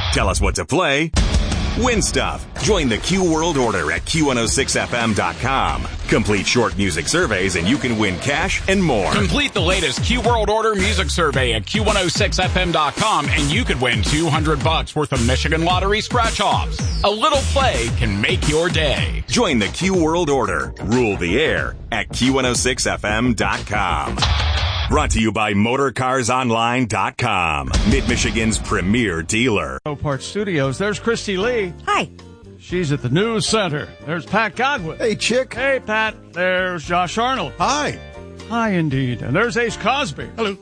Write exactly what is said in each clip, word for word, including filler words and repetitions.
Tell us what to play. Win stuff. Join the Q World Order at Q one oh six F M dot com. Complete short music surveys and you can win cash and more. Complete the latest Q World Order music survey at Q one oh six F M dot com and you could win two hundred bucks worth of Michigan Lottery scratch-offs. A little play can make your day. Join the Q World Order. Rule the air at Q one oh six F M dot com. Brought to you by Motor Cars Online dot com, Mid-Michigan's premier dealer. Parts Studios. There's Christy Lee. Hi. She's at the News Center. There's Pat Godwin. Hey, Chick. Hey, Pat. There's Josh Arnold. Hi. Hi, indeed. And there's Ace Cosby. Hello.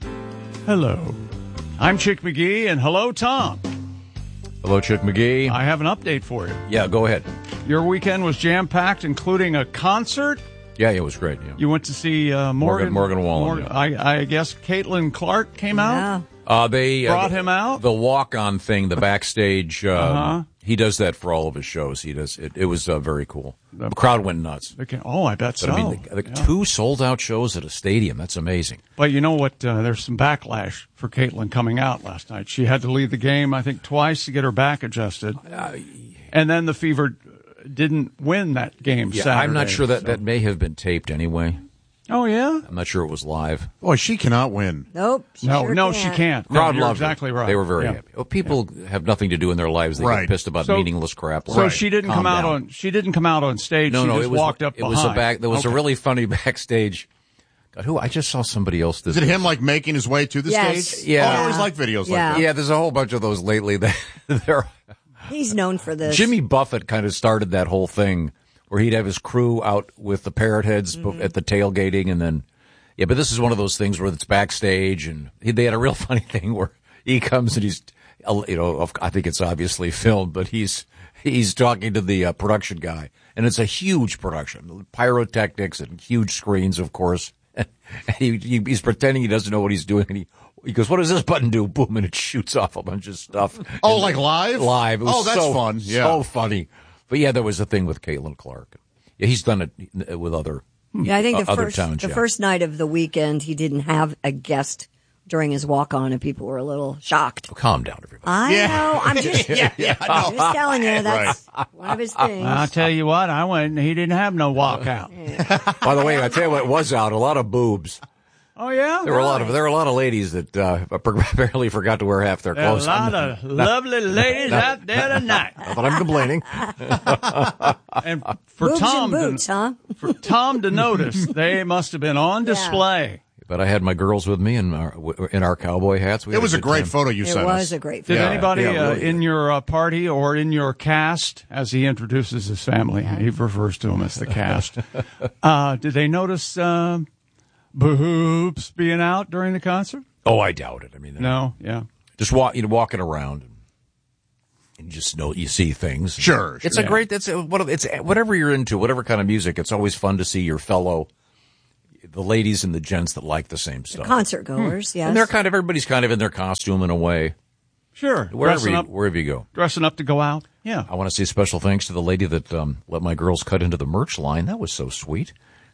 Hello. I'm Chick McGee, and hello, Tom. Hello, Chick McGee. I have an update for you. Yeah, go ahead. Your weekend was jam-packed, including a concert. Yeah, it was great. Yeah. You went to see uh, Morgan. Morgan, Morgan Wallen. Morgan, yeah. I, I guess Caitlin Clark came out. Yeah. Uh, they Brought uh, him out? The walk-on thing, the backstage. Uh, Uh-huh. He does that for all of his shows. He does. It, it was uh, very cool. The crowd went nuts. They can, oh, I bet But so. I mean, the, the Yeah. two sold-out shows at a stadium. That's amazing. But you know what? Uh, there's some backlash for Caitlin coming out last night. She had to leave the game, I think, twice to get her back adjusted. Uh, and then the Fever didn't win that game yeah, Saturday. I'm not sure that so. that may have been taped anyway. Oh, yeah? I'm not sure it was live. Boy, she cannot win. Nope. She No, sure no, can't. she can't. No, Crowd you're loved exactly it. right. They were very Yeah. happy. Well, people Yeah. have nothing to do in their lives. They Right. get pissed about So- meaningless crap. So Right. she didn't Calm come out down. on. She didn't come out on stage. No, she no, just it was walked up it behind. was a back. There was Okay. a really funny backstage. God, who I just saw somebody else. This Is it him, like, making his way to the Yes. stage? Yeah. Oh, I always like videos Yeah. like that. Yeah, there's a whole bunch of those lately. That there. He's known for this. Jimmy Buffett kind of started that whole thing where he'd have his crew out with the parrot heads Mm-hmm. at the tailgating, and then yeah. But this is one of those things where it's backstage, and he, they had a real funny thing where he comes and he's, you know, I think it's obviously filmed, but he's he's talking to the uh, production guy, and it's a huge production, pyrotechnics and huge screens, of course. And he, he, he's pretending he doesn't know what he's doing, and he. He goes, what does this button do? Boom, and it shoots off a bunch of stuff. Oh, And- like live? Live. It was Oh, that's so, fun. Yeah. So funny. But yeah, there was a thing with Caitlin Clark. Yeah, he's done it with other Yeah, I think the uh, other first towns, the yeah. first night of the weekend, he didn't have a guest during his walk on, and people were a little shocked. Oh, calm down, everybody. I Yeah. know. I'm just, yeah, yeah, I I'm just telling you that's one of his things. I'll tell you what. I went. and He didn't have no walkout. By the way, I tell you what was out, a lot of boobs. Oh yeah. There were a lot of there were a lot of ladies that uh, apparently forgot to wear half their There are a clothes. lot of lovely ladies out there tonight. Not that I'm complaining. And for Boobs Tom, and boots, to, huh? for Tom to notice, they must have been on display. But I had my girls with me in our in our cowboy hats. We It had was a good great time. photo you It sent was us. a great Did film. Yeah, anybody yeah, uh, really. in your uh, party or in your cast, as he introduces his family, he refers to them as the cast, uh, did they notice uh, boobs being out during the concert? Oh, I doubt it. I mean, No, yeah. just walk, you know, walking around, and, and you just know you see things. Sure, it's sure. a great. It's a, what it's whatever you're into, whatever kind of music. It's always fun to see your fellow, the ladies and the gents that like the same stuff. Concert goers, yes. And they're kind of everybody's kind of in their costume in a way. Sure. Wherever dressing you, up, wherever you go. dressing up to go out. Yeah. I want to say special thanks to the lady that um, let my girls cut into the merch line. That was so sweet.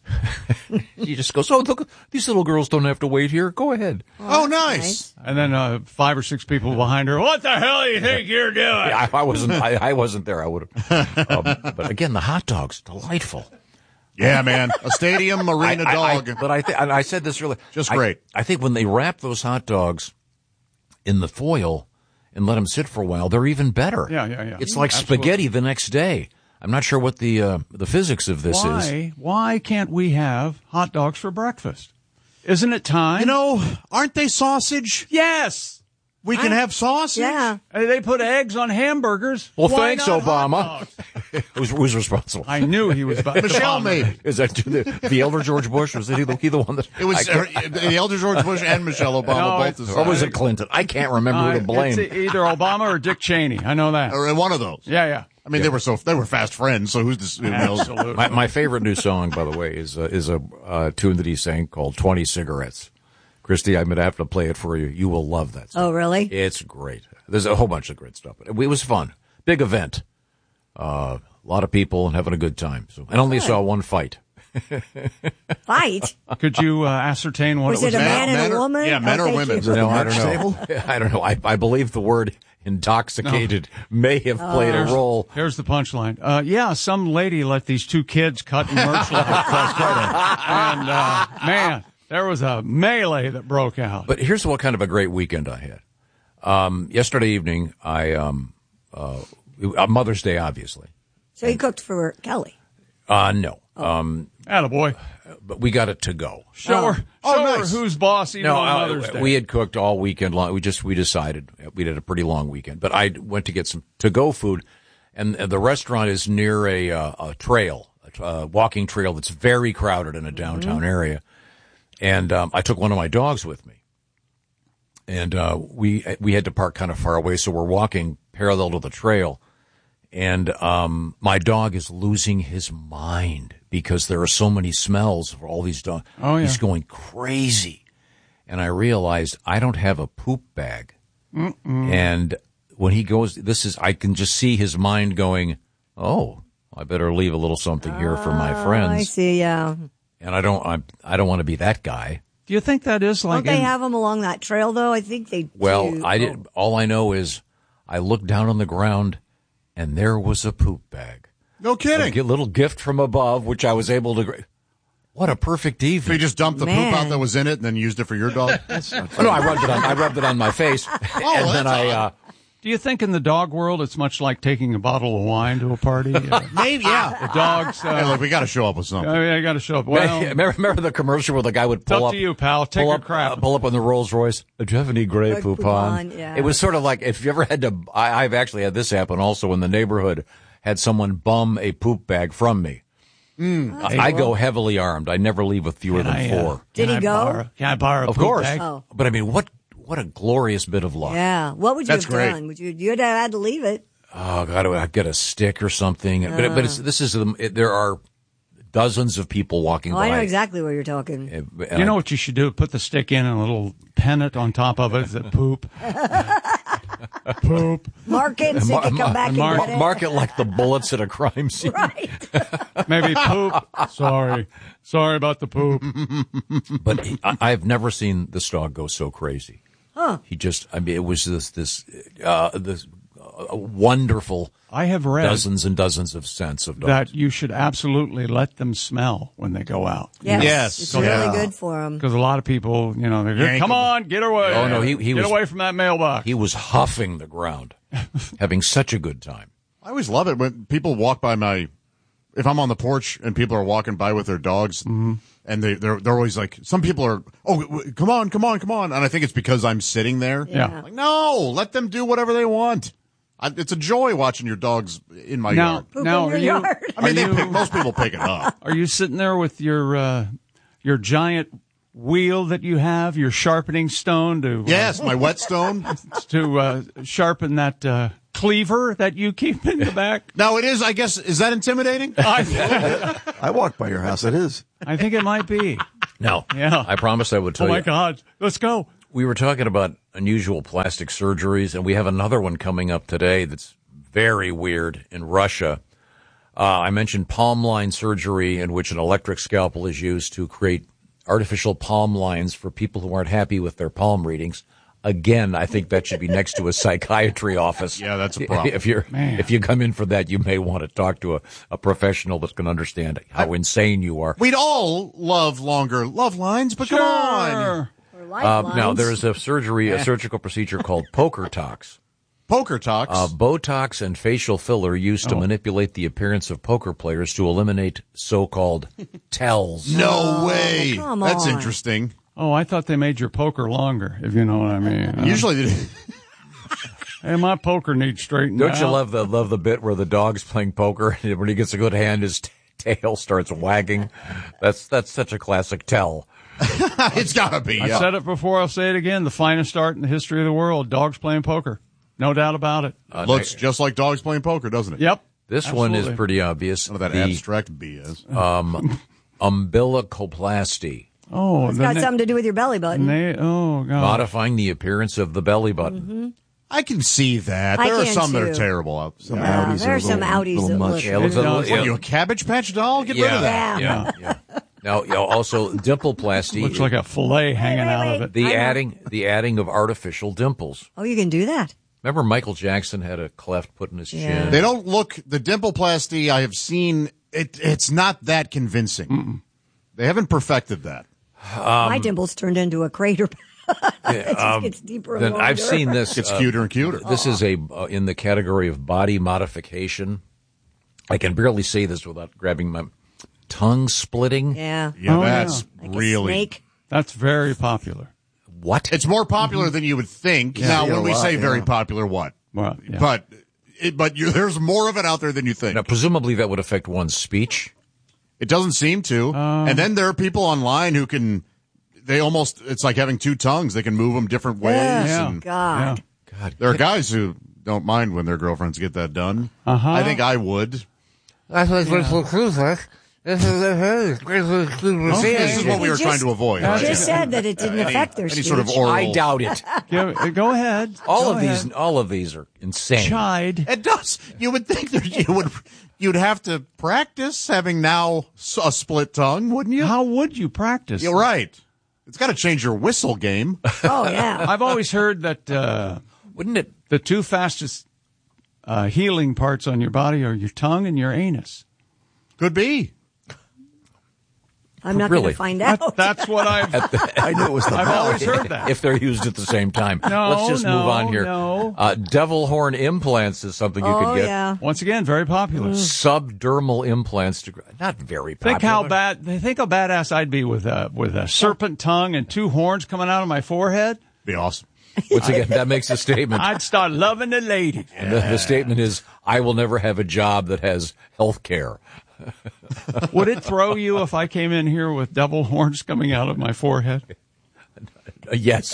She just goes, "Oh, look, these little girls don't have to wait here. Go ahead." Oh, nice. And then uh, five or six people behind her. What the hell do you think you're doing? Yeah, I, I wasn't. I, I wasn't there. I would have. Um, but again, the hot dogs, delightful. Yeah, man. A stadium arena I- I- dog. I- but I, th- and I said this earlier. Just I- great. I, think when they wrap those hot dogs in the foil and let them sit for a while, they're even better. Yeah, yeah, yeah. It's like Absolutely. spaghetti the next day. I'm not sure what the uh, the physics of this is. Why? Why can't we have hot dogs for breakfast? Isn't it time? You know, aren't they sausage? Yes. We can have sausage? Yeah. Hey, they put eggs on hamburgers. Well, Why thanks, not hot Obama. dogs? Who's, who's responsible? I knew he was about Michelle Obama. made it. Is that the, the elder George Bush? Was he the, he the one that? It was I uh, can't- the elder George Bush and Michelle Obama No, both it's- or was decided. it Clinton? I can't remember Uh, who to blame. It's either Obama or Dick Cheney. I know that. Or one of those. Yeah, yeah. I mean, they were so they were fast friends. So who's this? Who knows? Absolutely. My, my favorite new song, by the way, is uh, is a uh, tune that he sang called twenty cigarettes. Christy, I'm going to have to play it for you. You will love that song. Oh, really? It's great. There's a whole bunch of great stuff. It was fun. Big event. Uh, a lot of people and having a good time. So I only Good. saw one fight. Fight? Could you uh, ascertain what Was it was? it a Man- man and men a or- woman? yeah, men Oh, or thank women. you. No, I don't know. I don't know. I, I believe the word intoxicated may have played a role. Here's the punchline. Uh, yeah, some lady let these two kids cut and merch like a frustrated. And, uh, man, there was a melee that broke out. But here's what kind of a great weekend I had. Um, yesterday evening, I um, uh, Mother's Day, obviously. So you cooked for Kelly? Uh, no. Um, Attaboy. but we got it to go. Show her, Oh, show her nice. who's boss even No, on uh, Mother's Day. we had cooked all weekend long. We just we decided we did a pretty long weekend. But I went to get some to go food, and the restaurant is near a uh, a trail, a uh, walking trail that's very crowded in a downtown Mm-hmm. area. And um, I took one of my dogs with me, and uh, we we had to park kind of far away, so we're walking parallel to the trail. And um, my dog is losing his mind because there are so many smells for all these dogs. Oh, yeah. He's going crazy. And I realized I don't have a poop bag. Mm-mm. And when he goes, this is, I can just see his mind going, oh, I better leave a little something here for my Oh, friends. I see, yeah. And I don't, I, I don't want to be that guy. Do you think that is like Don't they in- have them along that trail, though? I think they Well, do. I Oh. did. All I know is I looked down on the ground and there was a poop bag. No A kidding. gi- little gift from above, which I was able to. gra- What a perfect So you evening! just dumped the Man. poop out that was in it and then used it for your dog? Oh, no, I rubbed it on. I rubbed it on my face, and then that's I. Uh, odd. Do you think in the dog world it's much like taking a bottle of wine to a party? Uh, Maybe, yeah. the dogs. Hey, Uh, look, we got to show up with something. I mean, I got to show up. Well, remember, remember the commercial where the guy would it's pull up up to you, pal. Take pull a up, crap. uh, pull up on the Rolls Royce. Do you have any Grey Grey Poupon? Poupon, yeah. It was sort of like if you ever had to. I, I've actually had this happen also in the neighborhood. Had someone bum a poop bag from me. I, I go heavily armed. I never leave with fewer Can than I, uh, four. Did can he I go? borrow- can I borrow a Of poop course, bag? Oh. but I mean, what what a glorious bit of luck. Yeah. What would you That's have great. done? Would you? You'd have had to leave it. Oh God, I get a stick or something. But it- but it's, this is the, it, there are dozens of people walking Oh, by. I know exactly what you're talking. And You know I- what you should do? Put the stick in and a little pennant on top of it. Is it poop? Poop. Mark it so you can come back and Mark- get it. mark it like the bullets at a crime scene. Right. Maybe poop. Sorry. Sorry about the poop. But he, I, I've never seen this dog go so crazy. Huh. He just, I mean, it was this, this, uh, this uh, wonderful I have read dozens and dozens of scents of dogs. that you should absolutely let them smell when they go out. Yes. Yes. It's Yeah. really good for them. Because a lot of people, you know, they're Yank come them. on, get away. Oh, no, he- he get was- away from that mailbox. He was huffing the ground, having such a good time. I always love it when people walk by my, if I'm on the porch and people are walking by with their dogs, Mm-hmm. and they they're they're always like, some people are, oh, w- come on, come on, come on, and I think it's because I'm sitting there. Yeah. Like, no, let them do whatever they want. I, it's a joy watching your dogs in my now, yard. Poop now in are your you yard. I mean, are they you, pick, most people pick it up. are you sitting there with your uh, your giant wheel that you have, your sharpening stone to uh, Yes, my whetstone. to uh, sharpen that uh, cleaver that you keep in the back? Now it is. I guess is that intimidating? I, I walked by your house. It is. I think it might be. No, Yeah. I promised I would tell Oh my you. God, let's go. We were talking about unusual plastic surgeries, and we have another one coming up today that's very weird in Russia. Uh, I mentioned palm line surgery, in which an electric scalpel is used to create artificial palm lines for people who aren't happy with their palm readings. Again, I think that should be next to a psychiatry office. Yeah, that's a problem. If you're Man. if you come in for that, you may want to talk to a, a professional that can understand how insane you are. We'd all love longer love lines, but come on, Sure. Or Uh, lifelines. now, there is a surgery, a surgical procedure called poker tox. poker talks. Uh, Botox and facial filler used to manipulate the appearance of poker players to eliminate so-called tells. no way. come That's on. interesting. Oh, I thought they made your poker longer, if you know what I mean. Uh, Usually, they- hey, my poker needs straightened Don't out. you love the love the bit where the dog's playing poker and when he gets a good hand, his t- tail starts wagging? That's that's such a classic tell. it's gotta be. I Yeah. said it before, I'll say it again. The finest art in the history of the world, dogs playing poker. No doubt about it. Looks just like dogs playing poker, doesn't it? Yep. This one is Absolutely. pretty obvious. None of that the abstract B S. um, umbilicoplasty, Oh, It's the got na- something to do with your belly button. na- oh, God. modifying the appearance of the belly button. I can see that. I There are can some that too. are terrible out there. Some Yeah, Audis there are are a some little, Audis little that much. look- Yeah, it looks a It little. does. What yeah. are you, a Cabbage Patch doll? Get rid of that. Yeah. Yeah. Now, you know, also dimpleplasty. Looks like a fillet hanging wait, Uh, out of wait. it. the I know. adding the adding of artificial dimples. Oh, you can do that. Remember Michael Jackson had a cleft put in his Yeah. chin? They don't look, the dimpleplasty I have seen, it, it's not that convincing. Mm-mm. They haven't perfected that. My dimples turned into a crater. It just um, gets deeper and Then longer. I've seen this. It's uh, cuter and cuter. This is a uh, in the category of body modification. I can barely say this without grabbing my tongue splitting. Yeah. Yeah, Oh, that's Like a really. snake. That's very popular. What? It's more popular than you would think. Now, Yeah, when a we lot, say very yeah. popular, what? Well, yeah. But it, but you, there's more of it out there than you think. Now, presumably that would affect one's speech. It doesn't seem to. Um, and then there are people online who can, they almost, it's like having two tongues. They can move them different ways. Yeah. And God. God, there are guys who don't mind when their girlfriends get that done. Uh-huh. I think I would. That's what Crystal Cruz was. This is the Crystal Cruz was This is what we You were just- trying to avoid. You right? just said that it didn't Any- affect their any speech. sort of oral. I doubt it. Go, go ahead. All Go of ahead. these, all of these are insane. Chide. It does. You would think that you would, you'd have to practice having now a split tongue, wouldn't you? How would you practice? You're right. It's got to change your whistle game. Oh, yeah. I've always heard that uh, Wouldn't it? the two fastest uh, healing parts on your body are your tongue and your anus. Could be. I'm not going Really? to find That, out. that's what I've I knew it was the I've mouth. always heard that. If they're used at the same time. No, Let's just no, move on here. no. Uh, devil horn implants is something you Oh, could get. yeah. Once again, very popular. Subdermal implants, to, not very popular. Think how bad. Think how badass I'd be with a with a serpent tongue and two horns coming out of my forehead. Be awesome. Once again, that makes a statement. I'd start loving the ladies. And the, the statement is, I will never have a job that has health care. Would it throw you if I came in here with double horns coming out of my forehead? Uh, yes.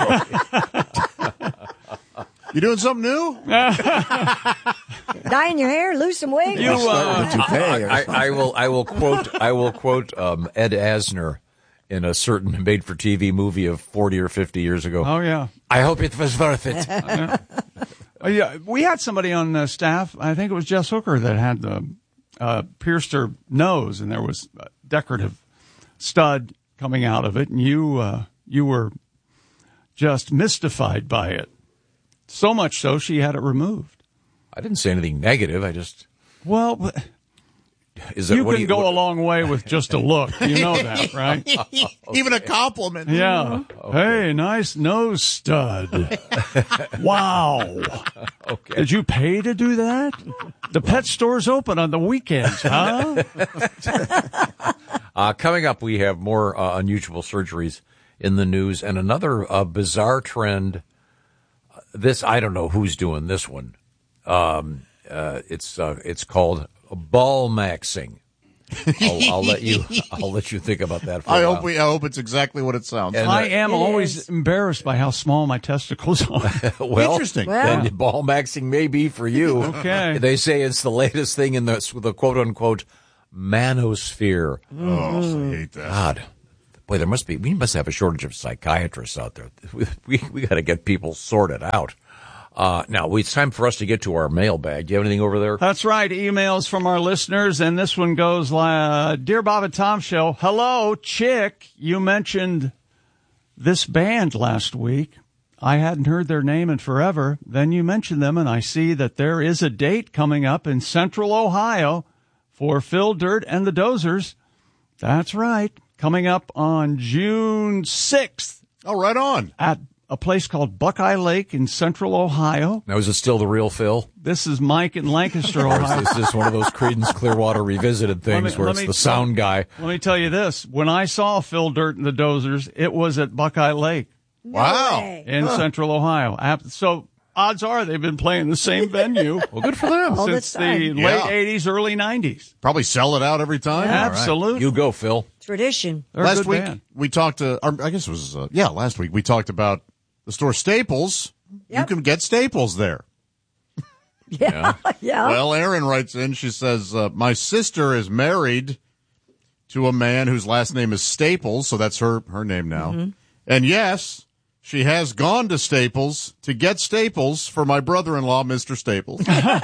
You doing something new? Dyeing your hair, lose some weight. You, uh, With a toupee or I, something. I will. I will quote. I will quote um, Ed Asner in a certain made-for-T V movie of forty or fifty years ago. oh yeah. I hope it was worth it. Oh, yeah, we had somebody on the staff. I think it was Jess Hooker that had the uh, pierced her nose, and there was a decorative stud coming out of it, and you uh, you were just mystified by it. So much so, she had it removed. I didn't say anything negative. I just Well, is that you what can do you, go what- a long way with just a look. You know that, right? Even a compliment. Yeah. Hey, nice nose stud. Wow. Okay. Did you pay to do that? The pet store's open on the weekends, huh? Uh, coming up, we have more uh, unusual surgeries in the news and another uh, bizarre trend. This I don't know who's doing this one. Um, uh, it's uh, it's called ball maxing. I'll, I'll let you. I'll let you think about that. For I a hope while. we. I hope it's exactly what it sounds. And, like. I am It always is. embarrassed by how small my testicles are. well, Interesting. Well. then ball maxing may be for you. Okay. They say it's the latest thing in the the quote unquote manosphere. Oh, I hate that. God, boy, there must be. We must have a shortage of psychiatrists out there. We we, we got to get people sorted out. Uh, now it's time for us to get to our mailbag. Do you have anything over there? That's right. Emails from our listeners, and this one goes, uh, Dear Bob and Tom Show, hello, chick. You mentioned this band last week. I hadn't heard their name in forever. Then you mentioned them, and I see that there is a date coming up in Central Ohio for Phil Dirt and the Dozers. That's right. Coming up on June sixth Oh, right on. at a place called Buckeye Lake in Central Ohio. Now is it still the real Phil? This is Mike in Lancaster, Or Ohio. is this one of those Creedence Clearwater Revisited Let me- things where let it's me- the sound guy? Let me tell you this. When I saw Phil Dirt and the Dozers, it was at Buckeye Lake No Wow. way. in Central Ohio. Ap- So odds are they've been playing the same venue Well, good for them. All the since the time. late Yeah. eighties, early nineties. Probably sell it out every time. Absolutely. You go, Phil. Tradition. They're a Last good week band. we talked to. Or I guess it was. Uh, yeah, last week we talked about the store Staples. You Yep. can get Staples there. Yeah. Yeah. Well, Erin writes in. She says, uh, "My sister is married to a man whose last name is Staples, so that's her her name now. Mm-hmm. And yes, she has gone to Staples to get Staples for my brother-in-law, Mister Staples."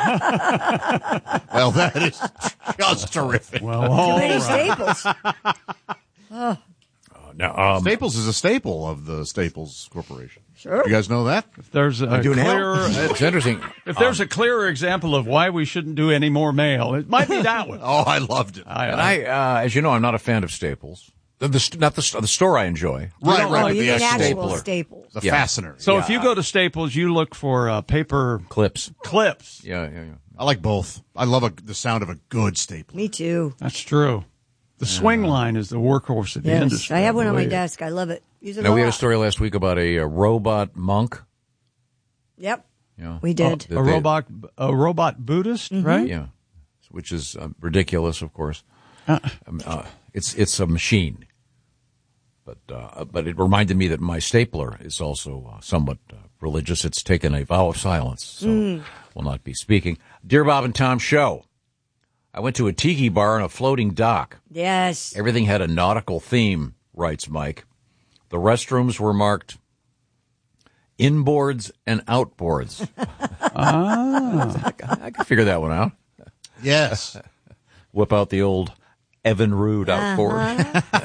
Well, that is just terrific. Well, all Too many right. staples. Uh, no. Um, Staples is a staple of the Staples Corporation. Sure. You guys know that? If there's a do now. clearer, it's interesting. if there's a clearer example of why we shouldn't do any more mail, it might be that one. Oh, I loved it. I, And I, uh, as you know, I'm not a fan of Staples. The, the not the the store I enjoy. Right, Oh, right. you the mean actual stapler. staples. The Yeah. fastener. so if you go to Staples, you look for uh, paper Clips. clips. Yeah, yeah, yeah. I like both. I love a, the sound of a good stapler. Me too. That's true. The swing line is the workhorse of the Yes, industry. I have one on my believe. desk. I love it. Use it Now a we had a lot. story last week about a, uh robot monk. Yep, You know, we did. that A they- robot, a robot Buddhist, right? Yeah, which is uh, ridiculous, of course. Um, uh, it's it's a machine, but uh, but it reminded me that my stapler is also uh, somewhat uh, religious. It's taken a vow of silence, so will not be speaking. Dear Bob and Tom Show, I went to a tiki bar on a floating dock. Yes. Everything had a nautical theme, writes Mike. The restrooms were marked inboards and outboards. ah. I, I can figure that one out. Yes. Whip out the old Evan Rude outboard.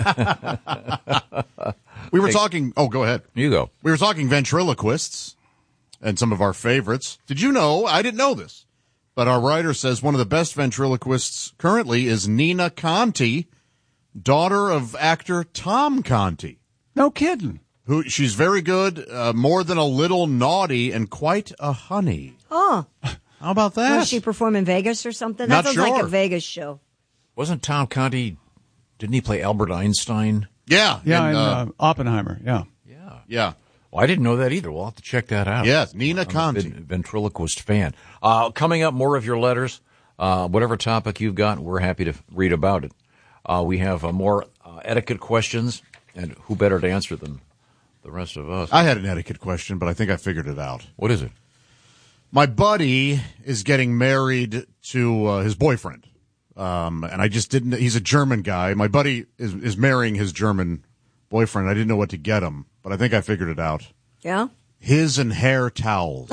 We were talking. Oh, go ahead. You go. We were talking ventriloquists and some of our favorites. Did you know? I didn't know this, but our writer says one of the best ventriloquists currently is Nina Conti, daughter of actor Tom Conti. No kidding. Who she's very good, uh, more than a little naughty, and quite a honey. Oh, How about that? does she perform in Vegas or something? Not That sounds like sure. a Vegas show. Wasn't Tom Conti, didn't he play Albert Einstein? yeah, Yeah, and, and, uh, uh, Oppenheimer. Yeah. Yeah. yeah, Well, I didn't know that either. We'll have to check that out. yes, Nina I'm a Conti. ven- ventriloquist fan. Uh, coming up, more of your letters. Uh, whatever topic you've got, we're happy to read about it. Uh, we have uh, more uh, etiquette questions, and who better to answer than the rest of us? I had an etiquette question, but I think I figured it out. What is it? My buddy is getting married to uh, his boyfriend, um, and I just didn't. He's a German guy. My buddy is is marrying his German boyfriend. I didn't know what to get him, but I think I figured it out. Yeah. His and hair towels.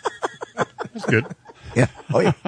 That's good. Yeah. Oh, yeah.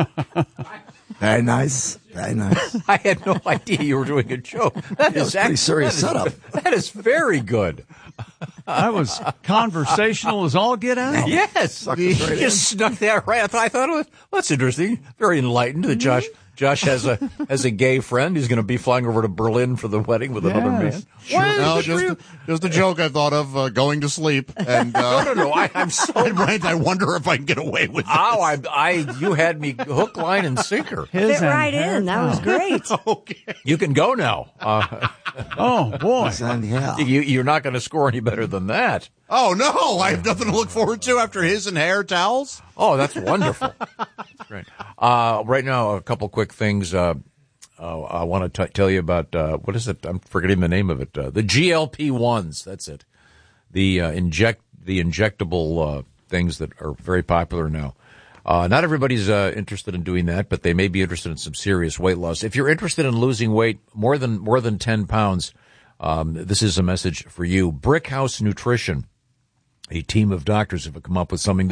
Very nice. Very nice. I had no idea you were doing a joke. That was is a pretty act- serious that is- setup. That is very good. That was conversational as all get out. Yes, you just snuck that right. I thought, I thought it was, well, that's interesting. Very enlightened that Josh Josh has a has a gay friend. He's going to be flying over to Berlin for the wedding with another man. Yes. No, just just a joke I thought of uh, going to sleep. And uh, No, no, no. I, I'm so. and Brent, I wonder if I can get away with this. Oh, I, I, you had me hook, line, and sinker. His Fit and right hair in. That was towels. great. Okay. You can go now. Uh, Oh, boy. And yeah. you, you're not going to score any better than that. Oh no, I have nothing to look forward to after his and hair towels. Oh, that's wonderful. That's great. Uh, right now, a couple quick things. Uh, uh, I want to t- tell you about, uh, what is it? I'm forgetting the name of it. Uh, the G L P ones. That's it. The uh, inject the injectable uh, things that are very popular now. Uh, not everybody's uh, interested in doing that, but they may be interested in some serious weight loss. If you're interested in losing weight more than more than ten pounds, um, this is a message for you. Brick House Nutrition, a team of doctors have come up with something that